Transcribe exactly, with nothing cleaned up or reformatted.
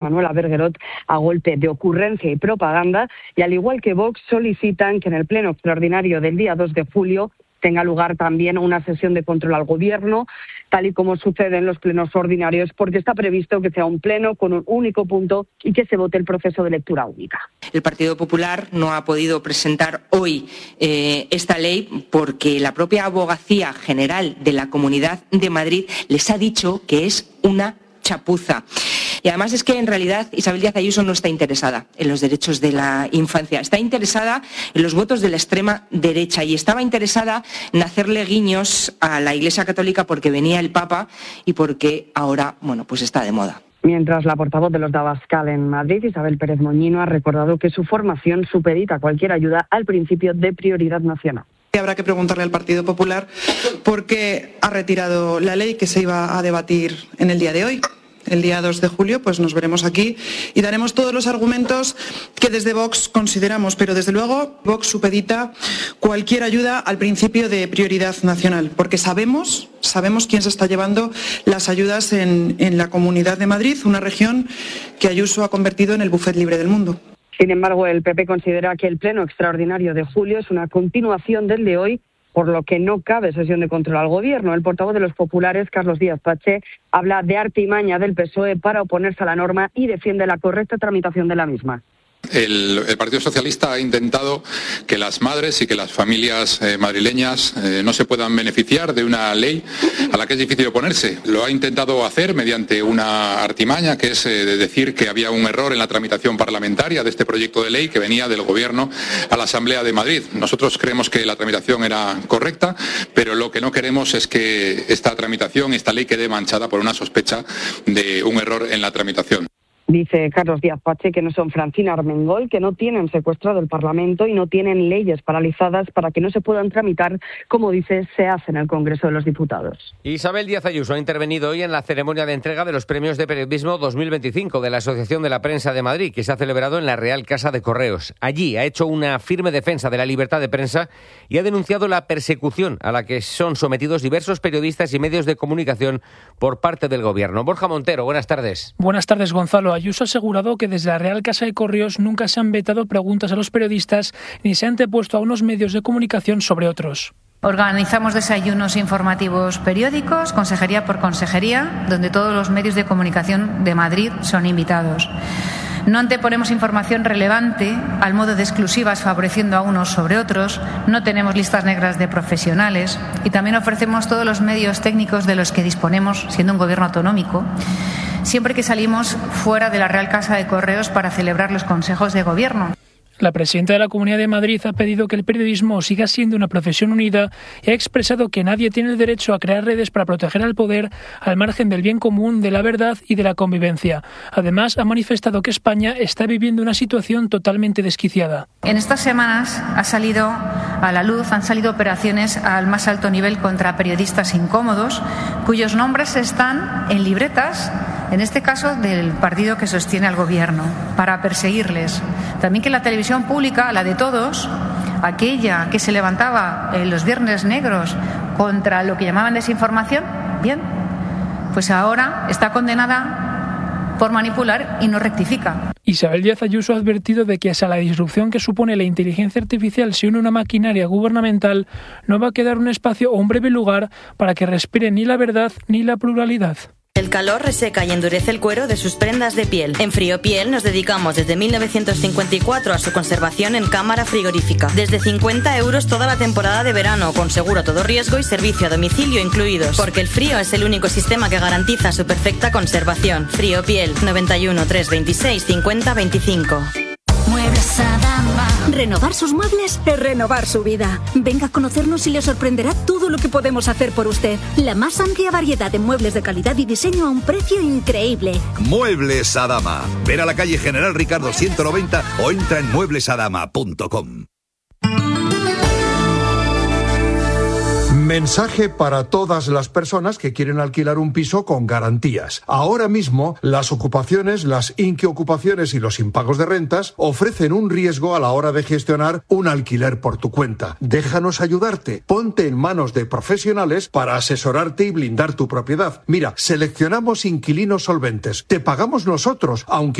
Manuela Bergerot a golpe de ocurrencia y propaganda, y al igual que Vox solicitan que en el pleno extraordinario del día dos de julio tenga lugar también una sesión de control al Gobierno, tal y como sucede en los plenos ordinarios, porque está previsto que sea un pleno con un único punto y que se vote el proceso de lectura única. El Partido Popular no ha podido presentar hoy eh, esta ley porque la propia Abogacía General de la Comunidad de Madrid les ha dicho que es una chapuza. Y además es que en realidad Isabel Díaz Ayuso no está interesada en los derechos de la infancia, está interesada en los votos de la extrema derecha y estaba interesada en hacerle guiños a la Iglesia Católica porque venía el Papa y porque ahora, bueno, pues está de moda. Mientras la portavoz de los de Abascal en Madrid, Isabel Pérez Moñino, ha recordado que su formación supedita cualquier ayuda al principio de prioridad nacional. Habrá que preguntarle al Partido Popular por qué ha retirado la ley que se iba a debatir en el día de hoy. El día dos de julio pues nos veremos aquí y daremos todos los argumentos que desde Vox consideramos, pero desde luego Vox supedita cualquier ayuda al principio de prioridad nacional, porque sabemos, sabemos quién se está llevando las ayudas en, en la Comunidad de Madrid, una región que Ayuso ha convertido en el buffet libre del mundo. Sin embargo, el P P considera que el pleno extraordinario de julio es una continuación del de hoy, por lo que no cabe sesión de control al Gobierno. El portavoz de los populares, Carlos Díaz Pache, habla de artimaña del P S O E para oponerse a la norma y defiende la correcta tramitación de la misma. El, el Partido Socialista ha intentado que las madres y que las familias eh, madrileñas eh, no se puedan beneficiar de una ley a la que es difícil oponerse. Lo ha intentado hacer mediante una artimaña, que es eh, de decir que había un error en la tramitación parlamentaria de este proyecto de ley que venía del Gobierno a la Asamblea de Madrid. Nosotros creemos que la tramitación era correcta, pero lo que no queremos es que esta tramitación, esta ley quede manchada por una sospecha de un error en la tramitación. Dice Carlos Díaz Pache que no son Francina Armengol, que no tienen secuestrado el Parlamento y no tienen leyes paralizadas para que no se puedan tramitar, como dice, se hace en el Congreso de los Diputados. Isabel Díaz Ayuso ha intervenido hoy en la ceremonia de entrega de los Premios de Periodismo dos mil veinticinco de la Asociación de la Prensa de Madrid, que se ha celebrado en la Real Casa de Correos. Allí ha hecho una firme defensa de la libertad de prensa y ha denunciado la persecución a la que son sometidos diversos periodistas y medios de comunicación por parte del Gobierno. Borja Montero, buenas tardes. Buenas tardes, Gonzalo. Ayuso ha asegurado que desde la Real Casa de Correos nunca se han vetado preguntas a los periodistas ni se han antepuesto a unos medios de comunicación sobre otros. Organizamos desayunos informativos periódicos, consejería por consejería, donde todos los medios de comunicación de Madrid son invitados. No anteponemos información relevante al modo de exclusivas favoreciendo a unos sobre otros, no tenemos listas negras de profesionales y también ofrecemos todos los medios técnicos de los que disponemos, siendo un gobierno autonómico, siempre que salimos fuera de la Real Casa de Correos para celebrar los consejos de gobierno. La presidenta de la Comunidad de Madrid ha pedido que el periodismo siga siendo una profesión unida y ha expresado que nadie tiene el derecho a crear redes para proteger al poder al margen del bien común, de la verdad y de la convivencia. Además, ha manifestado que España está viviendo una situación totalmente desquiciada. En estas semanas ha salido a la luz, han salido operaciones al más alto nivel contra periodistas incómodos, cuyos nombres están en libretas, en este caso del partido que sostiene al gobierno, para perseguirles. También que la televisión pública, la de todos, aquella que se levantaba en los viernes negros contra lo que llamaban desinformación, bien, pues ahora está condenada por manipular y no rectifica. Isabel Díaz Ayuso ha advertido de que, hasta la disrupción que supone la inteligencia artificial si une una maquinaria gubernamental, no va a quedar un espacio o un breve lugar para que respire ni la verdad ni la pluralidad. El calor reseca y endurece el cuero de sus prendas de piel. En Friopiel nos dedicamos desde mil novecientos cincuenta y cuatro a su conservación en cámara frigorífica. Desde cincuenta euros toda la temporada de verano, con seguro a todo riesgo y servicio a domicilio incluidos. Porque el frío es el único sistema que garantiza su perfecta conservación. Friopiel, noventa y uno, trescientos veintiséis, cincuenta veinticinco. Muebles Adama. Renovar sus muebles es renovar su vida. Venga a conocernos y le sorprenderá todo lo que podemos hacer por usted. La más amplia variedad de muebles de calidad y diseño a un precio increíble. Muebles Adama. Ven a la calle General Ricardo ciento noventa o entra en muebles adama punto com. Mensaje para todas las personas que quieren alquilar un piso con garantías. Ahora mismo, las ocupaciones, las inquiocupaciones y los impagos de rentas ofrecen un riesgo a la hora de gestionar un alquiler por tu cuenta. Déjanos ayudarte. Ponte en manos de profesionales para asesorarte y blindar tu propiedad. Mira, seleccionamos inquilinos solventes. Te pagamos nosotros, aunque